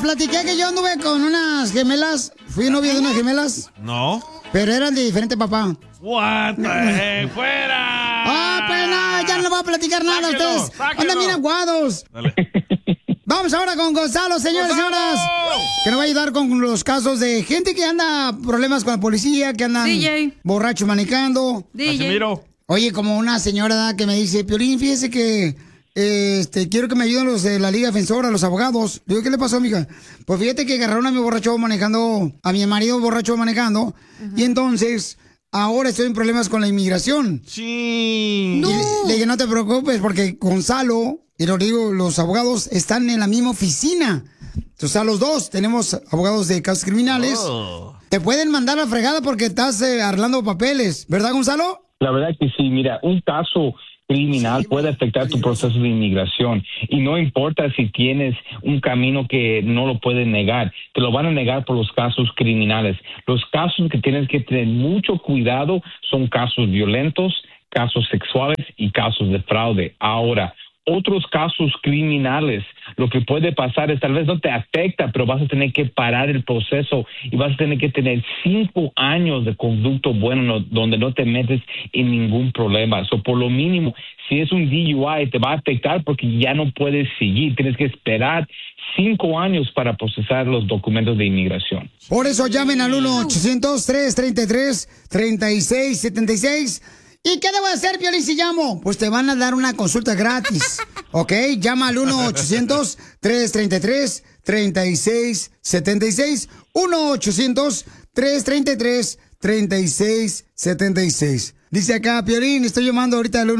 platiqué que yo anduve con unas gemelas. Fui novio de unas gemelas. No. Pero eran de diferente papá. What the heck? ¡Fuera! Pues no, ya no voy a platicar nada a ustedes. Andan bien aguados. Dale. Vamos ahora con Gonzalo, señores y señoras. Que nos va a ayudar con los casos de gente que anda problemas con la policía, que andan borrachos manejando. Casimiro. Oye, como una señora que me dice, Piolín, fíjese que quiero que me ayuden los de la Liga Defensora, los abogados. Digo, ¿qué le pasó, mija? Pues fíjate que agarraron a mi borracho manejando, a mi marido borracho manejando, y entonces ahora estoy en problemas con la inmigración. Sí. No. Le dije, no te preocupes, porque Gonzalo, y lo digo, los abogados están en la misma oficina. Entonces, a los dos tenemos abogados de casos criminales. Te pueden mandar a la fregada porque estás arreglando papeles, ¿verdad, Gonzalo? La verdad que sí, mira, un caso criminal puede afectar tu proceso de inmigración y no importa si tienes un camino que no lo pueden negar, te lo van a negar por los casos criminales. Los casos que tienes que tener mucho cuidado son casos violentos, casos sexuales y casos de fraude. Ahora, otros casos criminales, lo que puede pasar es tal vez no te afecta, pero vas a tener que parar el proceso y vas a tener que tener 5 años de conducto bueno donde no te metes en ningún problema. So, por lo mínimo, si es un DUI, te va a afectar porque ya no puedes seguir. Tienes que esperar 5 años para procesar los documentos de inmigración. Por eso llamen al 1-800-333-3676. ¿Y qué debo hacer, Piolín, si llamo? Pues te van a dar una consulta gratis, ¿ok? Llama al 1-800-333-3676. 1-800-333-3676. Dice acá, Piolín, estoy llamando ahorita al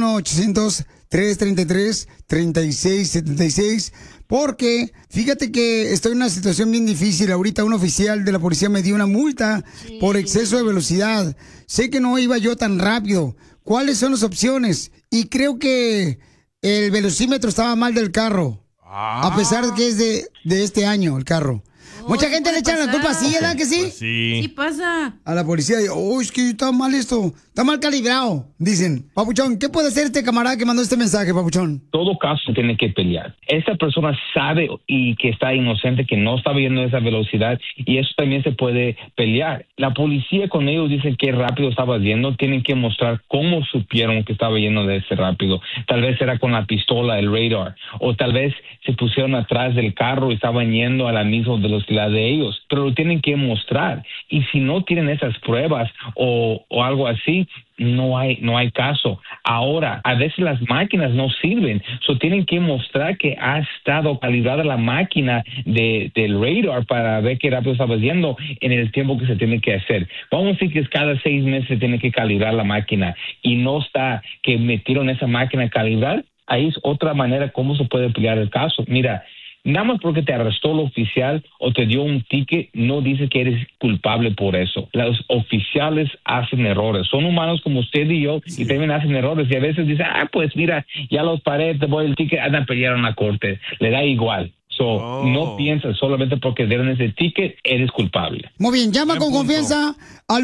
1-800-333-3676. Porque fíjate que estoy en una situación bien difícil. Ahorita un oficial de la policía me dio una multa por exceso de velocidad. Sé que no iba yo tan rápido. ¿Cuáles son las opciones? Y creo que el velocímetro estaba mal del carro. A pesar de que es de este año el carro. Mucha gente le echa la culpa así, ¿verdad que sí? Pues sí. Sí pasa. A la policía, es que está mal esto, está mal calibrado. Dicen, Papuchón, ¿qué puede hacer este camarada que mandó este mensaje, Papuchón? Todo caso tiene que pelear. Esta persona sabe y que está inocente, que no está viendo esa velocidad, y eso también se puede pelear. La policía, con ellos dicen que rápido estaba yendo, tienen que mostrar cómo supieron que estaba yendo de ese rápido. Tal vez era con la pistola, el radar, o tal vez se pusieron atrás del carro y estaban yendo a la misma velocidad de ellos, pero lo tienen que mostrar. Y si no tienen esas pruebas o algo así, no hay caso. Ahora, a veces las máquinas no sirven, tienen que mostrar que ha estado calibrada la máquina del radar para ver qué rápido estaba yendo en el tiempo que se tiene que hacer. Vamos a decir que es cada 6 meses se tiene que calibrar la máquina y no está que metieron esa máquina a calibrar. Ahí es otra manera cómo se puede pelear el caso. Mira, nada más porque te arrestó el oficial o te dio un ticket, no dice que eres culpable por eso. Los oficiales hacen errores. Son humanos como usted y yo y también hacen errores. Y a veces dicen, pues mira, ya los paré, te voy el ticket, andan a pelear en la corte. Le da igual. No piensas solamente porque dieron ese ticket, eres culpable. Muy bien, llama con confianza al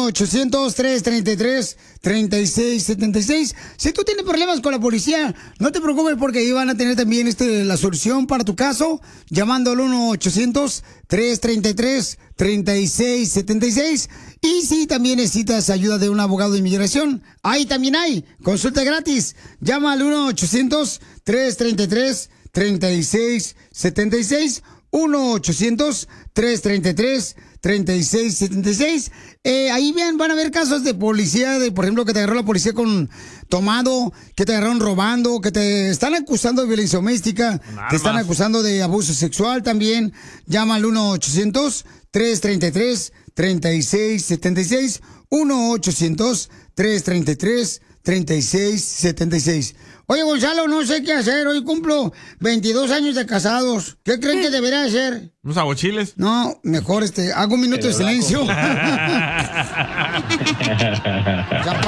1-800-333-3676. Si tú tienes problemas con la policía, no te preocupes porque ahí van a tener también la solución para tu caso, llamando al 1-800-333-3676. Y si también necesitas ayuda de un abogado de inmigración, ahí también hay consulta gratis. Llama al 1-800-333-3676, 1-800-333-3676. Ahí van a ver casos de policía, por ejemplo, que te agarró la policía con tomado, que te agarraron robando, que te están acusando de violencia doméstica, te están acusando de abuso sexual también. Llama al 1-800-333-3676, 1-800-333-3676. Oye, Gonzalo, no sé qué hacer. Hoy cumplo 22 años de casados. ¿Qué creen que debería hacer? ¿Unos aguachiles? No, mejor hago un minuto de silencio.